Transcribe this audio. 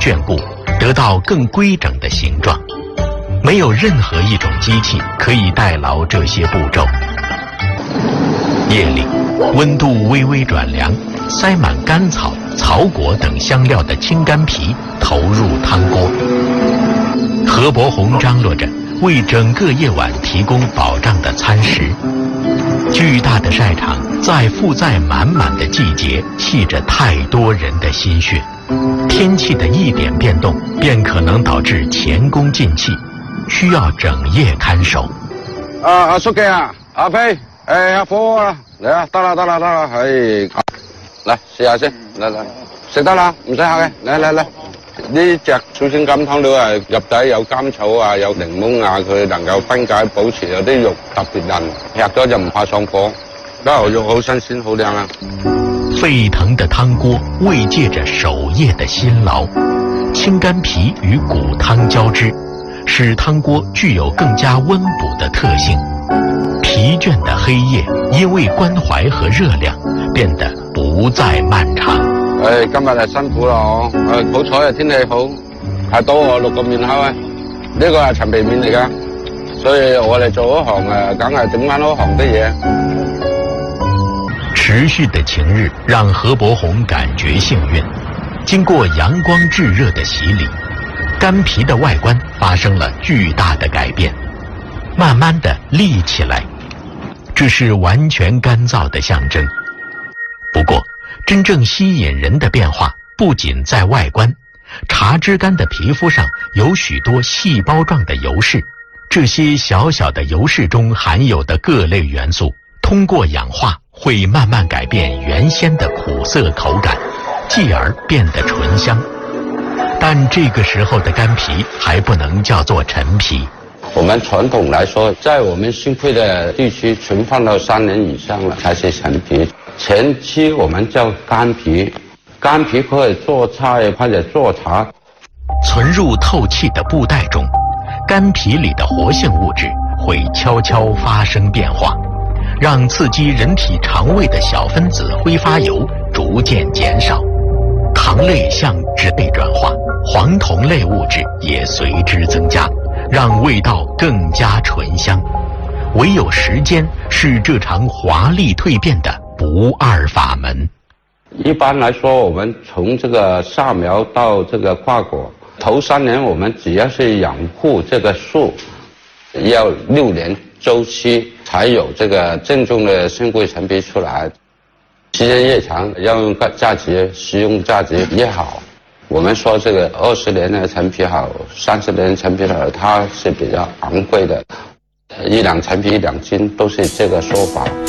眷顾，得到更规整的形状。没有任何一种机器可以代劳这些步骤。夜里，温度微微转凉，塞满甘草、草果等香料的青干皮投入汤锅。何伯宏张罗着为整个夜晚提供保障的餐食。巨大的晒场在负载满满的季节系着太多人的心血，天气的一点变动便可能导致前功尽弃，需要整夜看守。 阿书記啊，阿飛，阿火啊，嚟啊，得啦，係，嚟試下先，嚟，食得啦，唔使客嘅，嚟。呢隻草鮮甘湯料係入底有甘草啊，有檸檬啊，佢能夠分解保持，有啲肉特別韌，吃咗就唔怕上火。牛肉好新鮮好靚啊！ 沸騰的湯鍋慰藉着守夜的辛勞，青干皮與骨湯交織，使湯鍋具有更加溫補的特性。疲倦的黑夜因為關懷和熱量變得不再漫長。 今日係辛苦啦好彩啊天氣好，係多我6個面口啊，呢個係陳皮面嚟噶，所以我哋做嗰行梗係整翻嗰行啲嘢。 持續的晴日讓何伯宏感覺幸運，經過陽光炙熱的洗禮，乾皮的外觀發生了巨大的改變，慢慢的立起來，這是完全乾燥的象徵。不過真正吸引人的變化不僅在外觀，茶枝乾的皮膚上有許多細胞狀的油釋，這些小小的油釋中含有的各類元素通過氧化會慢慢改變原先的苦澀口感，繼而變得醇香。但這個時候的乾皮還不能叫做陳皮。 我們傳統來說，在我們新會的地區存放到3年以上了才是陳皮。前期我們叫乾皮，乾皮可以做菜或者做茶。 存入透氣的布袋中，乾皮裡的活性物質會悄悄發生變化，讓刺激人體腸胃的小分子揮發油逐漸減少，糖類向脂類轉化，黃酮類物質也隨之增加，讓味道更加醇香。唯有時間是這場華麗蛻變的不二法門。 一般來說，我們從這個夏苗到這個跨果，頭3年我們只要是養護這個樹，要6年周期才有這個正宗的新會陳皮出來。時間越長，要用價值、使用價值越好。我們說這個20年的陳皮好，30年陳皮好，它是比較昂貴的，1兩陳皮1兩斤都是這個說法。